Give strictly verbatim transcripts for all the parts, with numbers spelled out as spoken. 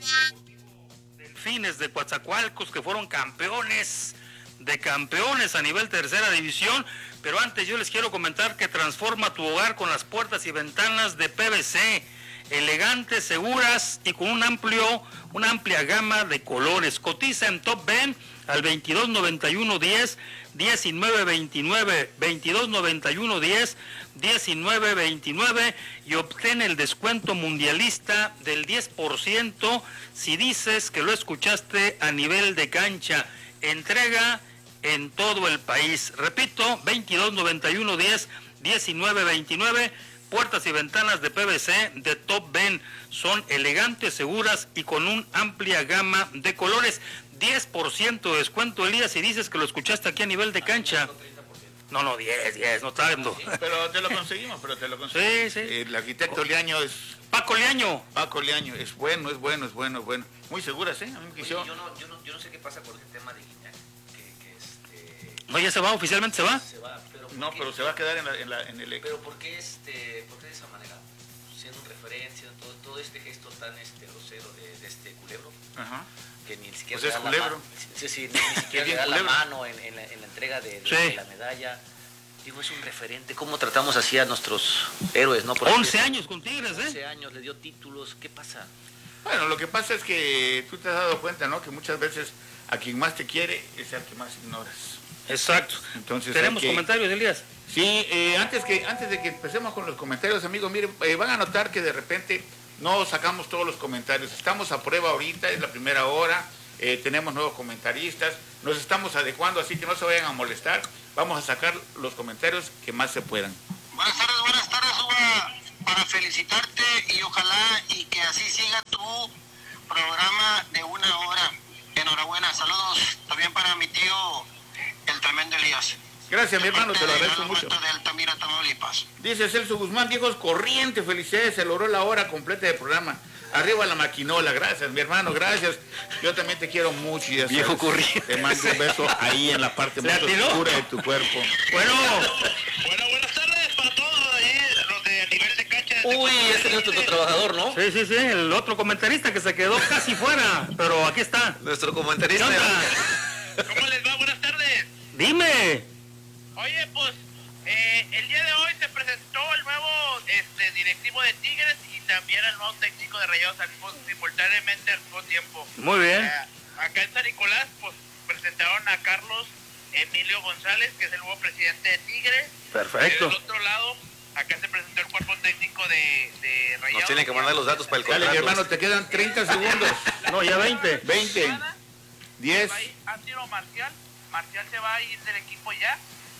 Delfines de Coatzacoalcos, que fueron campeones de campeones a nivel tercera división. Pero antes yo les quiero comentar que transforma tu hogar con las puertas y ventanas de P V C, elegantes, seguras y con un amplio, una amplia gama de colores. Cotiza en Top Ben al veintidós noventa y uno diez, diecinueve veintinueve, veintidós noventa y uno diez, diecinueve veintinueve y obtén el descuento mundialista del diez por ciento si dices que lo escuchaste a nivel de cancha. Entrega en todo el país. Repito, veintidós noventa y uno diez, diecinueve veintinueve. Puertas y ventanas de P V C de Top Ben son elegantes, seguras y con una amplia gama de colores. diez por ciento de descuento, Elías, si dices que lo escuchaste aquí a nivel de cancha. No, no, diez, diez, no está viendo. Sí, pero te lo conseguimos, pero te lo conseguimos. Sí, sí. El arquitecto Liaño es... Paco Liaño. Paco Liaño, es bueno, es bueno, es bueno, es bueno. Muy seguras, ¿eh? A mí me quiso... Oye, yo, no, yo, no, yo no sé qué pasa con el tema de Guiñac, que, que este... No, ya se va, oficialmente se va. Se va, pero No, qué? pero se va a quedar en, la, en, la, en el... Pero ¿por qué, este, por qué de esa manera? Siendo un referencia, todo, todo este gesto tan este, grosero de, de este Culebro. Ajá. Que ni siquiera Pues le es da Culebro. la mano, sí, sí, ni, ni siquiera le da la mano en, en, la, en la entrega de, de, Sí. de la medalla. Digo, es un referente. ¿Cómo tratamos así a nuestros héroes, no? Por once años con Tigres, ¿eh? once años, le dio títulos. ¿Qué pasa? Bueno, lo que pasa es que tú te has dado cuenta, ¿no? Que muchas veces a quien más te quiere es al que más ignoras. Exacto. Entonces ¿Tenemos hay que... comentarios, Elías? Sí, eh, antes, que, antes de que empecemos con los comentarios, amigos, miren, eh, van a notar que de repente no sacamos todos los comentarios. Estamos a prueba ahorita, es la primera hora, eh, tenemos nuevos comentaristas, nos estamos adecuando, así que no se vayan a molestar. Vamos a sacar los comentarios que más se puedan. Buenas tardes, buenas tardes, Uba, para felicitarte y ojalá y que así siga tu programa de una hora. Enhorabuena, saludos también para mi tío, el tremendo Elías. Gracias, mi hermano, te lo agradezco mucho. De Altamira, Tamaulipas. Dice Celso Guzmán, viejos corriente, felicidades, se logró la hora completa del programa. Arriba la maquinola, gracias, mi hermano, gracias. Yo también te quiero mucho. Y viejo corriente. Te mando un beso ahí en la parte más oscura de tu cuerpo. Bueno. Bueno, buenas tardes para todos ahí, los de nivel de cancha. Uy, ese es nuestro trabajador, ¿no? Sí, sí, sí, el otro comentarista que se quedó casi fuera, pero aquí está. Nuestro ¿Qué comentarista. onda? ¿Cómo les va? Buenas tardes. Dime. Oye, pues, eh, el día de hoy se presentó el nuevo este, directivo de Tigres y también el nuevo técnico de Rayados al mismo, simultáneamente al mismo tiempo. Muy bien. Eh, acá en San Nicolás, pues, presentaron a Carlos Emilio González, que es el nuevo presidente de Tigres. Perfecto. Del otro lado, acá se presentó el cuerpo técnico de, de Rayados. Nos tienen que mandar los datos para el Dale, contrato. mi hermano, te quedan treinta segundos. No, ya veinte. veinte, diez. Ha sido Marcial. Marcial se va a ir del equipo ya.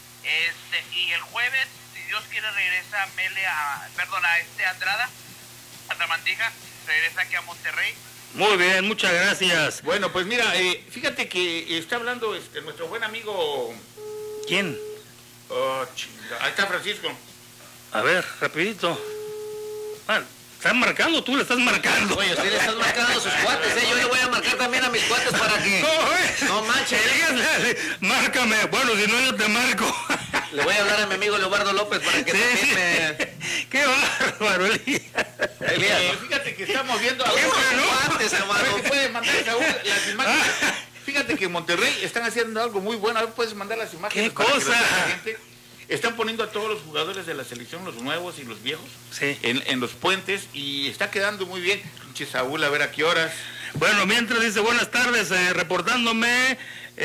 Este, y el jueves, si Dios quiere, regresa Mele a, perdón, a este Andrada, Andamandija, regresa aquí a Monterrey. Muy bien, muchas gracias. Bueno, pues mira, eh, fíjate que está hablando este, nuestro buen amigo... ¿Quién? Oh, chinga. Ahí está Francisco. A ver, rapidito. Ah, ¿estás marcando? Tú le estás marcando. Oye, usted le están marcando a sus cuates, ¿eh? Yo le voy a marcar también a mis cuates para que... No, eh. No manches. Dígale, márcame. Bueno, si no, yo te marco. Le voy a hablar a mi amigo Leobardo López para que Sí, también sí. me... Qué bárbaro, Elías. Elías, Eh, fíjate que estamos viendo... ¿qué algunos- cuates, A ver, hermano? ¿qué puedes mandar, Saúl, las imágenes? Fíjate que en Monterrey están haciendo algo muy bueno. A ver, puedes mandar las imágenes. ¿Qué para que cosa? las vea la gente. Están poniendo a todos los jugadores de la selección, los nuevos y los viejos, Sí. en, en los puentes y está quedando muy bien. Pinche Saúl, a ver a qué horas. Bueno, mientras dice buenas tardes, eh, reportándome,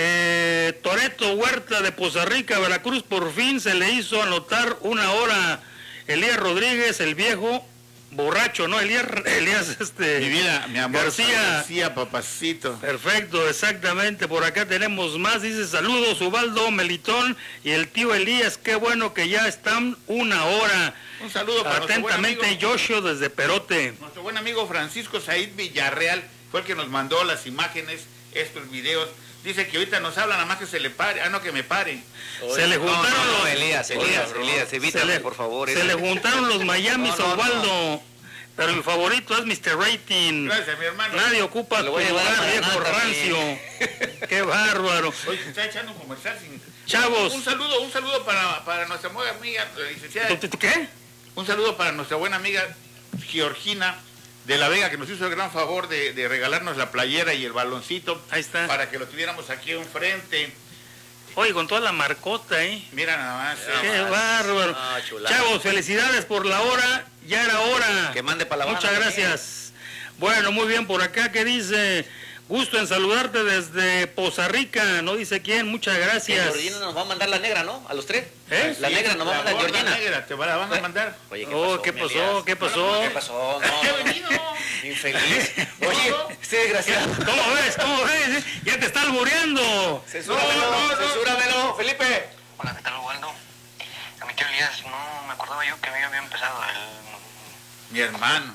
eh, Toreto Huerta de Poza Rica, Veracruz, por fin se le hizo anotar una hora. Elías Rodríguez, el viejo borracho, ¿no? Elías, Elías este, Mi vida, mi amor. García. García, papacito. Perfecto, exactamente. Por acá tenemos más. Dice saludos, Ubaldo, Melitón y el tío Elías. Qué bueno que ya están una hora. Un saludo para nuestro buen Atentamente, amigo, Yoshio desde Perote. nuestro buen amigo Francisco Said Villarreal. Fue el que nos mandó las imágenes, estos videos. Dice que ahorita nos hablan, nada más que se le pare. Ah, no, que me pare. Se le juntaron no, no, los... Elías, Elías, Elías, Se evítame, le, por favor. se ese- le juntaron los Miami, No, no, Osvaldo. Pero mi favorito es mister Rating. Gracias, mi hermano. Nadie ocupa Lo tu voy a llevar a lugar, Paraná viejo también. rancio. Qué bárbaro. Oye, se está echando un comercial sin... Chavos. Un saludo, un saludo para, para nuestra buena amiga, la licenciada. ¿Tú- tú- ¿Qué? Un saludo para nuestra buena amiga Georgina de la Vega, que nos hizo el gran favor de, de regalarnos la playera y el baloncito. Ahí está. Para que lo tuviéramos aquí enfrente. Oye, con toda la marcota, ¿eh? Mira nada más. Qué eh. bárbaro. Ah, Chavos, felicidades por la hora. Ya era hora. Que mande para la Muchas Habana gracias. Bueno, muy bien, por acá que dice, gusto en saludarte desde Poza Rica, no dice quién, muchas gracias. Georgina nos va a mandar la negra, ¿no? A los tres. ¿Eh? La Sí, negra nos va a la mandar, gorda Georgina. negra, te la van a mandar. Oye, ¿qué Oh, pasó? ¿qué mi pasó? Elías? ¿Qué pasó? ¿Qué pasó? No, ¿Qué no, ha venido? infeliz. Oye, este desgraciado. ¿Cómo ves? ¿Cómo ves? Ya te está albureando. Censúramelo, No, no, no. censúramelo, Felipe. Hola, ¿qué tal, Ubaldo? A mi tío Elías, no me acordaba yo que había había empezado el, Mi hermano.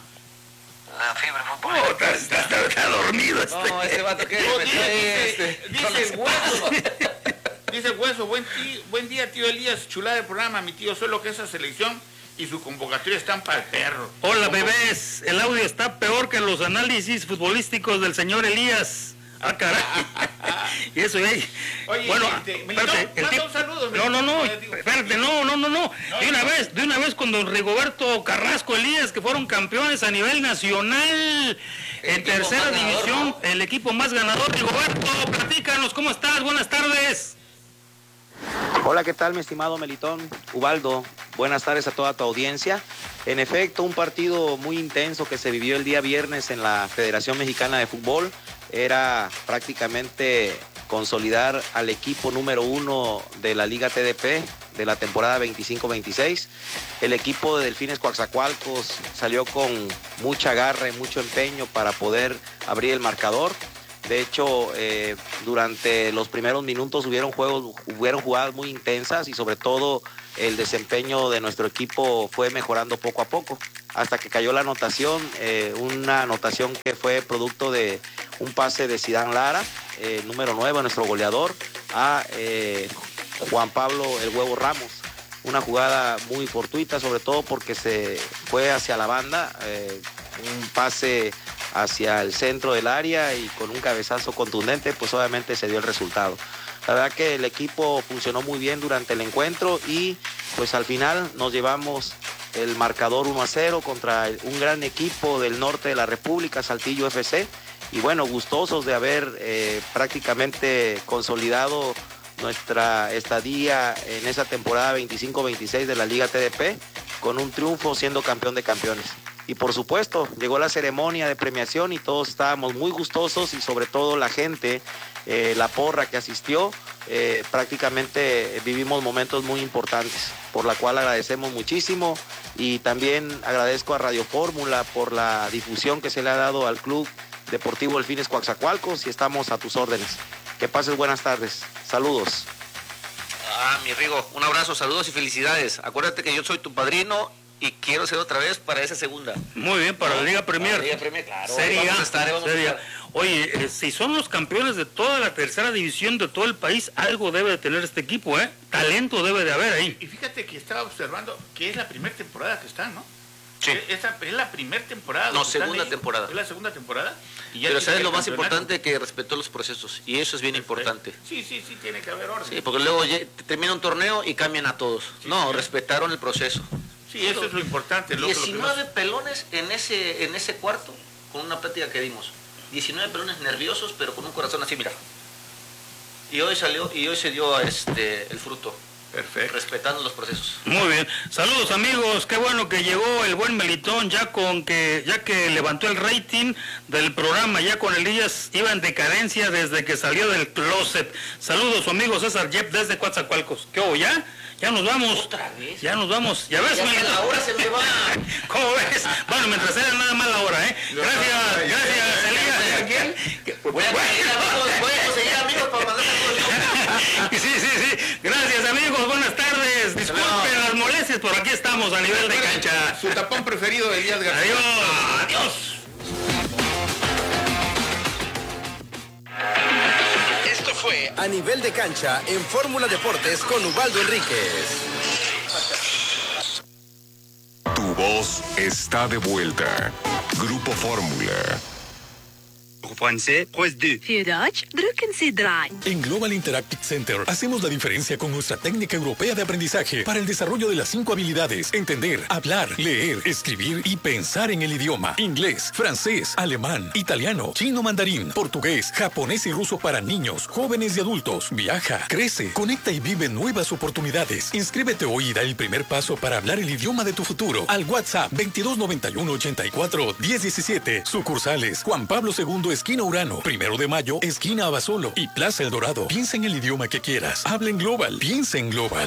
la fiebre Oh, futbolística. está, está, está dormido este. No, este vato que No, me dice, trae dice, este. dice con el ese hueso. paso. Dice el hueso, buen, tío, buen día tío Elías, chulada de programa, mi tío, solo que esa selección y su convocatoria están para el perro. Hola, Convo- bebés. El audio está peor que los análisis futbolísticos del señor Elías. Ah, caray. Y eso, eh. Oye, bueno, este, espérate, Melitón, el manda tipo- un saludo, No, no, no, Melitón. Digo, espérate, no, no, no, no. De una no. vez, de una vez con don Rigoberto Carrasco Elías, que fueron campeones a nivel nacional El en equipo tercera más ganador, división, ¿no? el equipo más ganador. Rigoberto, platícanos, ¿cómo estás? Buenas tardes. Hola, ¿qué tal, mi estimado Melitón? Ubaldo, buenas tardes a toda tu audiencia. En efecto, un partido muy intenso que se vivió el día viernes en la Federación Mexicana de Fútbol. Era prácticamente consolidar al equipo número uno de la Liga T D P de la temporada veinticinco veintiséis. El equipo de Delfines Coatzacoalcos salió con mucha garra y mucho empeño para poder abrir el marcador. De hecho, eh, durante los primeros minutos hubieron juegos, hubieron jugadas muy intensas y sobre todo el desempeño de nuestro equipo fue mejorando poco a poco hasta que cayó la anotación, eh, una anotación que fue producto de un pase de Zidane Lara, eh, número nueve, nuestro goleador, a eh, Juan Pablo el Huevo Ramos. Una jugada muy fortuita, sobre todo porque se fue hacia la banda, eh, un pase hacia el centro del área y con un cabezazo contundente, pues obviamente se dio el resultado. La verdad que el equipo funcionó muy bien durante el encuentro y pues al final nos llevamos el marcador uno a cero contra un gran equipo del norte de la República, Saltillo F C, y bueno, gustosos de haber eh, prácticamente consolidado nuestra estadía en esa temporada veinticinco veintiséis de la Liga T D P con un triunfo siendo campeón de campeones. Y por supuesto, llegó la ceremonia de premiación y todos estábamos muy gustosos y sobre todo la gente, eh, la porra que asistió, eh, prácticamente vivimos momentos muy importantes, por la cual agradecemos muchísimo y también agradezco a Radio Fórmula por la difusión que se le ha dado al Club Deportivo Delfines Coatzacoalcos y estamos a tus órdenes. Que pases buenas tardes. Saludos. Ah, mi Rigo, un abrazo, saludos y felicidades. Acuérdate que yo soy tu padrino y quiero ser otra vez para esa segunda. Muy bien, para la Liga Premier. Para la Liga Premier, claro. Serie Vamos A, a estar, vamos a Serie A. estar. Oye, eh, si son los campeones de toda la tercera división de todo el país, algo debe de tener este equipo, ¿eh? Talento debe de haber ahí. Y fíjate que estaba observando que es la primera temporada que están, ¿no? Sí. Es, la- es la primera temporada. No, donde están segunda ellos. temporada. Es la segunda temporada. Y ya Pero tienen sabes el lo más campeonato. importante, que respetó los procesos y eso es bien importante. Sí, sí, sí, tiene que haber orden. Sí, porque luego lle- termina un torneo y cambian a todos. Sí, no, sí. respetaron el proceso. Sí, eso es lo importante. Lo, lo que diecinueve nos- pelones en ese en ese cuarto con una plática que dimos. diecinueve pelones nerviosos, pero con un corazón así, mira. Y hoy salió y hoy se dio este el fruto, Perfecto. respetando los procesos. Muy bien. Saludos amigos, qué bueno que llegó el buen Melitón ya con que ya que levantó el rating del programa, ya con Elías iba en decadencia desde que salió del closet. Saludos su amigo César Yep desde Coatzacoalcos. ¿Qué hubo ya? Ya nos vamos. Otra vez. Ya nos vamos. Ya ves, Ya Melitón. la hora se me va. ¿Cómo ves? Bueno, mientras era nada más la hora, ¿eh? Gracias, gracias, Elías. Voy a conseguir amigos, voy a conseguir amigos para mandar a Sí, sí, sí. Gracias, amigos. Buenas tardes. Disculpen las molestias, por aquí estamos a nivel de cancha. Su tapón preferido, Elías García. Adiós. Adiós. Esto fue A Nivel de Cancha en Fórmula Deportes con Ubaldo Enríquez. Tu voz está de vuelta. Grupo Fórmula. Pour français, presse deux. Für Deutsch, drücken Sie drei. En Global Interactive Center hacemos la diferencia con nuestra técnica europea de aprendizaje para el desarrollo de las cinco habilidades: entender, hablar, leer, escribir y pensar en el idioma. Inglés, francés, alemán, italiano, chino mandarín, portugués, japonés y ruso para niños, jóvenes y adultos. Viaja, crece, conecta y vive nuevas oportunidades. Inscríbete hoy y da el primer paso para hablar el idioma de tu futuro. Al WhatsApp veintidós noventa y uno ochenta y cuatro diez diecisiete. Sucursales Juan Pablo segundo, esquina Urano. Primero de Mayo, esquina Abasolo. Y Plaza El Dorado. Piensa en el idioma que quieras. Habla en Global. Piensa en Global.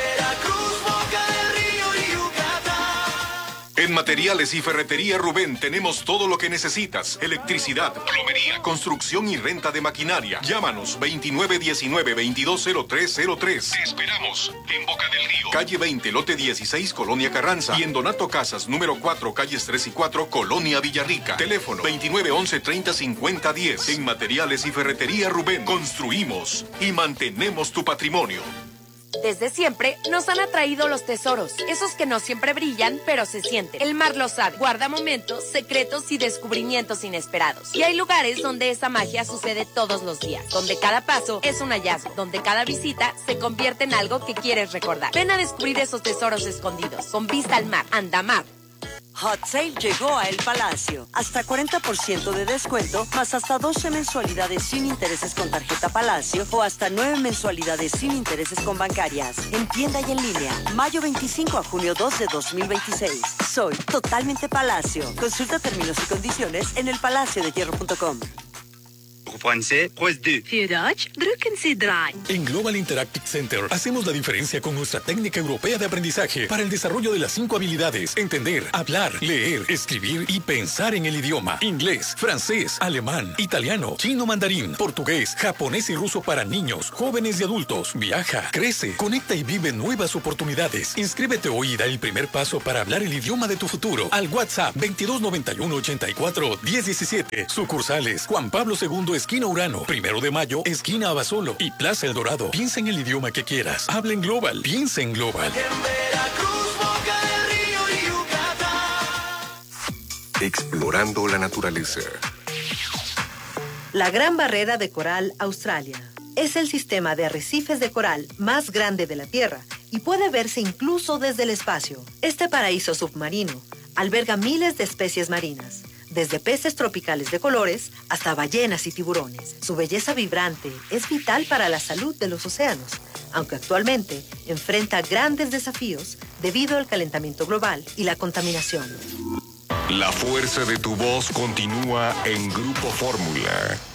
En Materiales y Ferretería Rubén tenemos todo lo que necesitas: electricidad, plomería, construcción y renta de maquinaria. Llámanos veintinueve diecinueve veintidós cero tres cero tres. Te esperamos en Boca del Río, calle veinte, lote dieciséis, Colonia Carranza, y en Donato Casas, número cuatro, calles tres y cuatro, Colonia Villarrica. Teléfono veintinueve once treinta cincuenta diez. En Materiales y Ferretería Rubén construimos y mantenemos tu patrimonio. Desde siempre nos han atraído los tesoros, esos que no siempre brillan, pero se sienten. El mar lo sabe, guarda momentos, secretos y descubrimientos inesperados. Y hay lugares donde esa magia sucede todos los días, donde cada paso es un hallazgo, donde cada visita se convierte en algo que quieres recordar. Ven a descubrir esos tesoros escondidos, con vista al mar. Andamar. Hot Sale llegó a El Palacio. Hasta cuarenta por ciento de descuento, más hasta doce mensualidades sin intereses con tarjeta Palacio o hasta nueve mensualidades sin intereses con bancarias. En tienda y en línea. Mayo veinticinco a junio dos de dos mil veintiséis. Soy totalmente Palacio. Consulta términos y condiciones en el palacio de hierro punto com. Pour français, presse deux. Für Deutsch, drücken Sie drei. En Global Interactive Center hacemos la diferencia con nuestra técnica europea de aprendizaje para el desarrollo de las cinco habilidades: entender, hablar, leer, escribir y pensar en el idioma. Inglés, francés, alemán, italiano, chino mandarín, portugués, japonés y ruso para niños, jóvenes y adultos. Viaja, crece, conecta y vive nuevas oportunidades. Inscríbete hoy y da el primer paso para hablar el idioma de tu futuro. Al WhatsApp veintidós noventa y uno ochenta y cuatro diez diecisiete. Sucursales Juan Pablo segundo, esquina Urano. Primero de Mayo, esquina Abasolo. Y Plaza El Dorado. Piensa en el idioma que quieras. Habla en Global. Piensa en Global. Explorando la naturaleza. La Gran Barrera de Coral Australia es el sistema de arrecifes de coral más grande de la Tierra y puede verse incluso desde el espacio. Este paraíso submarino alberga miles de especies marinas, desde peces tropicales de colores hasta ballenas y tiburones. Su belleza vibrante es vital para la salud de los océanos, aunque actualmente enfrenta grandes desafíos debido al calentamiento global y la contaminación. La fuerza de tu voz continúa en Grupo Fórmula.